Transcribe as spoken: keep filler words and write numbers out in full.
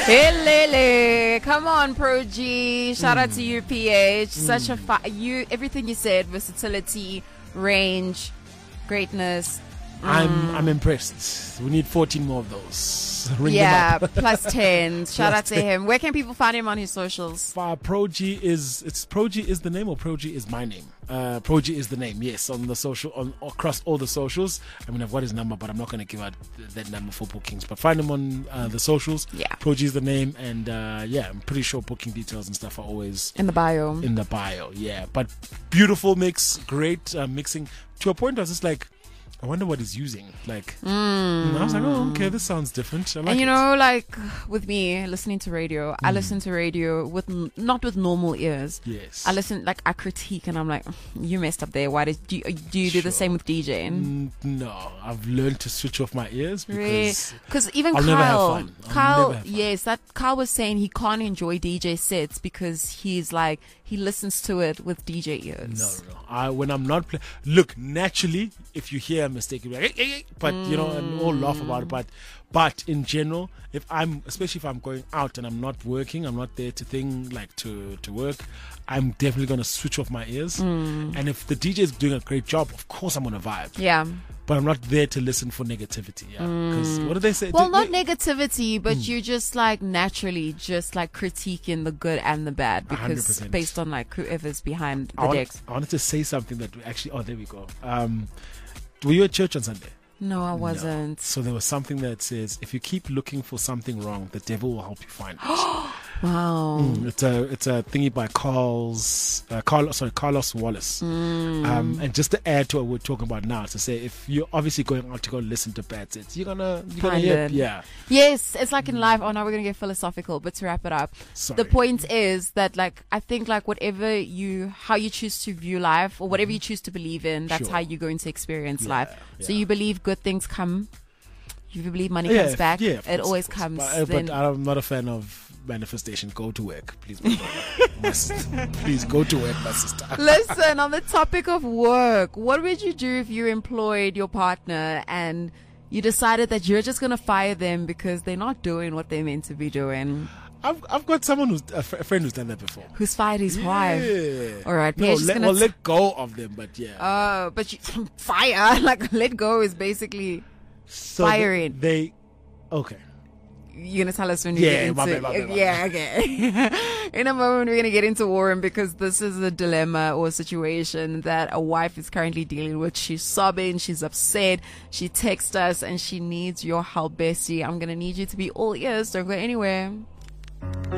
Hey, come on, Pro G. Shout out to you, P H. Such a fi- you. Everything you said: versatility, range, greatness. I'm I'm impressed. We need fourteen more of those. Ring Yeah, them up. plus ten. Shout Plus out to ten. him. Where can people find him on his socials? Uh, Progi is it's Progi is the name or Progi is my name. Uh, Progi is the name. Yes, on the social on across all the socials. I mean, I've got his number, but I'm not going to give out th- that number for bookings. But find him on uh, the socials. Yeah. Progi is the name, and uh, yeah, I'm pretty sure booking details and stuff are always In the bio. in the bio. Yeah, but beautiful mix, great uh, mixing to a point. I was just like, I wonder what he's using. Like, Mm. and I was like, oh, okay, this sounds different. I like And you it. know, like with me listening to radio, I Mm. listen to radio with n- not with normal ears. Yes. I listen, like I critique, and I'm like, you messed up there. Why did do you, do, you do the Sure. same with DJing? Mm, no, I've learned to switch off my ears Really? because Because even I'll never have Kyle, fun. I'll Kyle, never have fun. yes, that Kyle was saying he can't enjoy D J sets because he's like he listens to it with D J ears. no, no, no. I, when I'm not playing, look, naturally, if you hear a mistake, you'll be like, hey, hey, hey, but you know, and all laugh about it. But, but in general, if I'm, especially if I'm going out and I'm not working, I'm not there to think like to to work. I'm definitely gonna switch off my ears. And if the D J is doing a great job, of course I'm gonna vibe. Yeah. But I'm not there to listen for negativity. Yeah, because what do they say? Well, Do- not they- negativity, but Mm. you just like naturally just like critiquing the good and the bad one hundred because percent. based on like whoever's behind the I, want, decks. I wanted to say something that we actually. Oh, there we go. Um, were you at church on Sunday? No, I wasn't. So there was something that says, if you keep looking for something wrong, the devil will help you find it. Wow. Mm, it's a it's a thingy by Carl's uh, Carl sorry Carlos Wallace. Mm. Um, and just to add to what we're talking about now, to say if you're obviously going out to go listen to bad sets, you're gonna you're gonna Find hear it. yeah. Yes, it's like in life. Oh, now we're gonna get philosophical, but to wrap it up, Sorry. the point is that like I think like whatever you, how you choose to view life or whatever you choose to believe in, that's Sure. how you're going to experience Yeah, life. So yeah. you believe good things come. You believe money Yeah, comes back. yeah, of it course, always of course. comes. But, uh, then, but I'm not a fan of manifestation. Go to work, please. my brother. My sister. Please go to work, my sister. Listen, on the topic of work, what would you do if you employed your partner and you decided that you're just going to fire them because they're not doing what they're meant to be doing? I've I've got someone who's a, fr- a friend who's done that before. Who's fired his wife? Yeah. All right, No, Pierre's just let, gonna well, t- let go of them, but yeah. Oh, but you, fire, like let go is basically so firing. They, they, okay. You're going to tell us when you Yeah, get my into bad, my bad, my Yeah, okay. In a moment, we're going to get into Warren because this is a dilemma or situation that a wife is currently dealing with. She's sobbing. She's upset. She texts us and she needs your help, Bessie. I'm going to need you to be all ears. Don't go anywhere.